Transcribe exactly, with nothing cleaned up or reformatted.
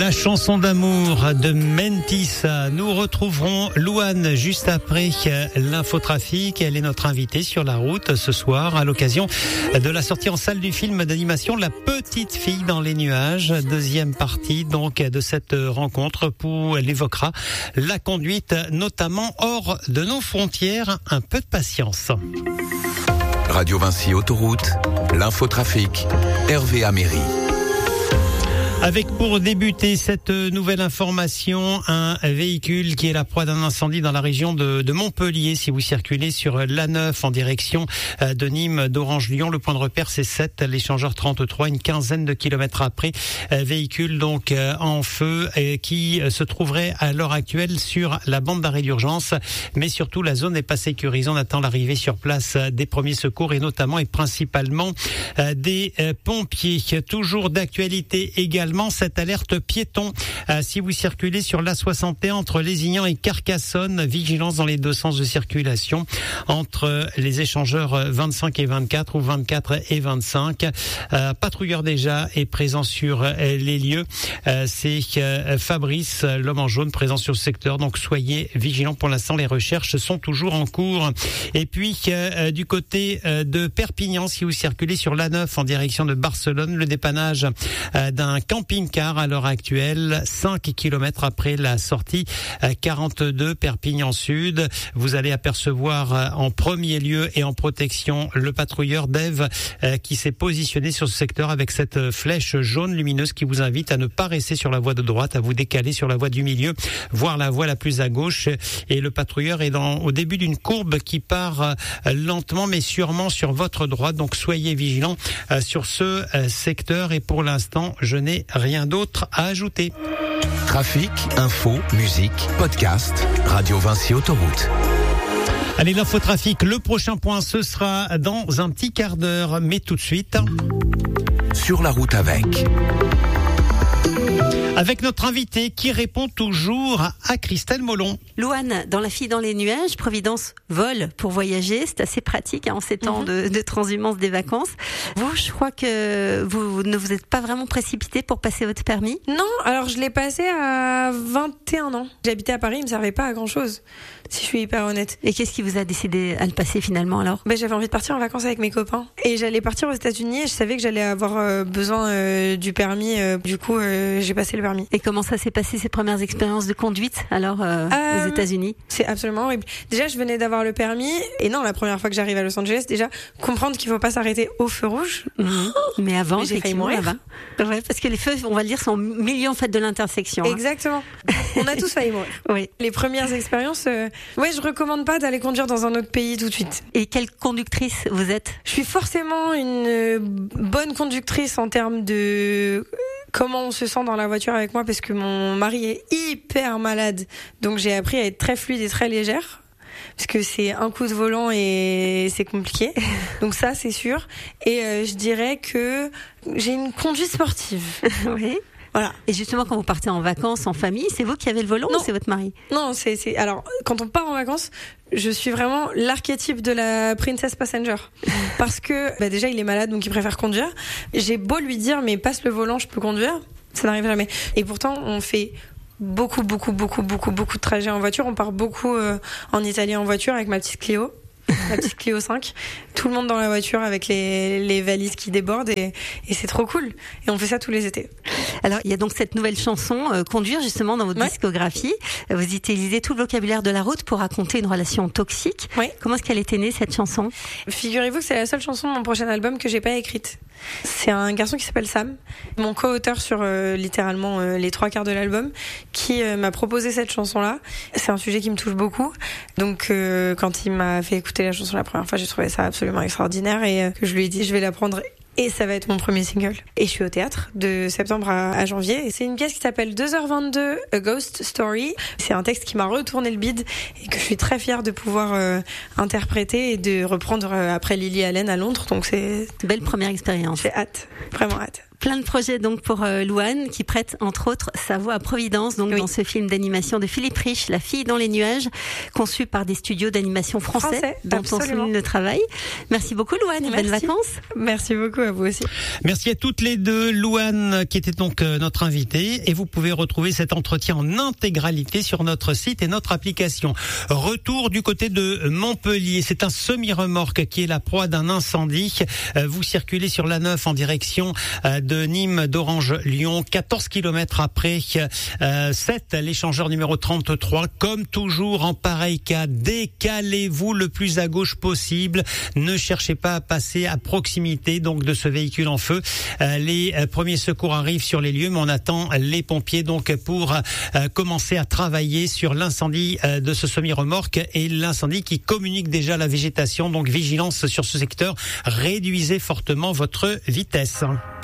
La chanson d'amour de Mentissa. Nous retrouverons Louane juste après l'infotrafic. Elle est notre invitée sur la route ce soir à l'occasion de la sortie en salle du film d'animation La Petite Fille dans les nuages. Deuxième partie donc de cette rencontre où elle évoquera la conduite notamment hors de nos frontières. Un peu de patience. Radio Vinci Autoroute, l'infotrafic, Hervé Améry. Avec pour débuter cette nouvelle information, un véhicule qui est la proie d'un incendie dans la région de, de Montpellier. Si vous circulez sur l'A neuf en direction de Nîmes, d'Orange-Lyon, le point de repère c'est sept, l'échangeur trente-trois, une quinzaine de kilomètres après. Véhicule donc en feu qui se trouverait à l'heure actuelle sur la bande d'arrêt d'urgence. Mais surtout, la zone n'est pas sécurisée. On attend l'arrivée sur place des premiers secours et notamment et principalement des pompiers. Toujours d'actualité également. Cette alerte piéton. Euh, si vous circulez sur l'A soixante et un entre Lézignan et Carcassonne, vigilance dans les deux sens de circulation entre les échangeurs vingt-cinq et vingt-quatre ou vingt-quatre et vingt-cinq. Euh, patrouilleur déjà est présent sur euh, les lieux. Euh, c'est euh, Fabrice, l'homme en jaune, présent sur le secteur. Donc soyez vigilants. Pour l'instant, les recherches sont toujours en cours. Et puis euh, du côté euh, de Perpignan, si vous circulez sur l'A neuf en direction de Barcelone, le dépannage euh, d'un camping-car à l'heure actuelle, cinq kilomètres après la sortie quarante-deux Perpignan Sud. Vous allez apercevoir en premier lieu et en protection le patrouilleur Dave qui s'est positionné sur ce secteur avec cette flèche jaune lumineuse qui vous invite à ne pas rester sur la voie de droite, à vous décaler sur la voie du milieu, voire la voie la plus à gauche. Et le patrouilleur est dans, au début d'une courbe qui part lentement mais sûrement sur votre droite. Donc soyez vigilants sur ce secteur. Et pour l'instant, je n'ai rien d'autre à ajouter. Trafic, info, musique, podcast, Radio Vinci Autoroute. Allez, l'infotrafic, le prochain point, ce sera dans un petit quart d'heure, mais tout de suite... Sur la route avec... Avec notre invité qui répond toujours à Christelle Molon. Louane, dans La Fille dans les nuages, Providence vole pour voyager. C'est assez pratique hein, en ces temps mm-hmm. de, de transhumance des vacances. Vous, je crois que vous ne vous êtes pas vraiment précipité pour passer votre permis ? Non, alors je l'ai passé à vingt et un ans. J'habitais à Paris, il me servait pas à grand chose, si je suis hyper honnête. Et qu'est-ce qui vous a décidé à le passer finalement alors ? Ben, j'avais envie de partir en vacances avec mes copains. Et j'allais partir aux États-Unis et je savais que j'allais avoir euh, besoin euh, du permis. Euh, du coup, euh, j'ai passé le permis. Et comment ça s'est passé ces premières expériences de conduite alors euh, euh, aux États-Unis ? C'est absolument horrible. Déjà, je venais d'avoir le permis et non, la première fois que j'arrive à Los Angeles, déjà comprendre qu'il faut pas s'arrêter au feu rouge. Mmh. Mais avant, Mais j'ai failli mourir. Là-bas. Ouais, parce que les feux, on va le dire, sont au milieu en fait de l'intersection. Exactement. Hein. On a tous failli mourir. Oui. Les premières expériences, euh, ouais, je recommande pas d'aller conduire dans un autre pays tout de suite. Et quelle conductrice vous êtes ? Je suis forcément une bonne conductrice en termes de comment on se sent dans la voiture avec moi, parce que mon mari est hyper malade, donc j'ai appris à être très fluide et très légère, parce que c'est un coup de volant et c'est compliqué. Donc ça, c'est sûr. Et euh, je dirais que j'ai une conduite sportive. Oui. Voilà. Et justement, quand vous partez en vacances, en famille, c'est vous qui avez le volant non. ou c'est votre mari ? Non, c'est, c'est, alors, quand on part en vacances, je suis vraiment l'archétype de la princess passenger. Parce que, bah, déjà, il est malade, donc il préfère conduire. J'ai beau lui dire, mais passe le volant, je peux conduire. Ça n'arrive jamais. Et pourtant, on fait beaucoup, beaucoup, beaucoup, beaucoup, beaucoup de trajets en voiture. On part beaucoup euh, en Italie en voiture avec ma petite Clio. La petite Clio cinq, tout le monde dans la voiture avec les, les valises qui débordent et, et c'est trop cool. Et on fait ça tous les étés. Alors, il y a donc cette nouvelle chanson, euh, Conduire, justement, dans votre ouais. discographie. Vous utilisez tout le vocabulaire de la route pour raconter une relation toxique. Oui. Comment est-ce qu'elle était née, cette chanson ? Figurez-vous que c'est la seule chanson de mon prochain album que j'ai pas écrite. C'est un garçon qui s'appelle Sam, mon co-auteur sur euh, littéralement euh, les trois quarts de l'album, qui euh, m'a proposé cette chanson-là. C'est un sujet qui me touche beaucoup. Donc, euh, quand il m'a fait écouter la chanson la première fois, j'ai trouvé ça absolument extraordinaire et euh, que je lui ai dit, je vais la prendre et ça va être mon premier single. Et je suis au théâtre de septembre à, à janvier. Et c'est une pièce qui s'appelle deux heures vingt-deux, A Ghost Story. C'est un texte qui m'a retourné le bide et que je suis très fière de pouvoir euh, interpréter et de reprendre euh, après Lily Allen à Londres. Donc c'est... Belle première expérience. J'ai hâte, vraiment hâte. Plein de projets donc pour euh, Louane, qui prête entre autres sa voix à Providence, donc oui. dans ce film d'animation de Philippe Rich, La fille dans les nuages, conçu par des studios d'animation français, français dont absolument. on souligne le travail. Merci beaucoup Louane, et bonnes vacances. Merci beaucoup à vous aussi. Merci à toutes les deux. Louane qui était donc euh, notre invitée, et vous pouvez retrouver cet entretien en intégralité sur notre site et notre application. Retour du côté de Montpellier, c'est un semi-remorque qui est la proie d'un incendie. Euh, vous circulez sur l'A neuf en direction euh, de de Nîmes, d'Orange, Lyon, quatorze kilomètres après euh, sept, l'échangeur numéro trente-trois. Comme toujours en pareil cas, décalez-vous le plus à gauche possible. Ne cherchez pas à passer à proximité donc de ce véhicule en feu. Euh, les euh, premiers secours arrivent sur les lieux, mais on attend les pompiers donc pour euh, commencer à travailler sur l'incendie euh, de ce semi-remorque et l'incendie qui communique déjà à la végétation. Donc vigilance sur ce secteur. Réduisez fortement votre vitesse.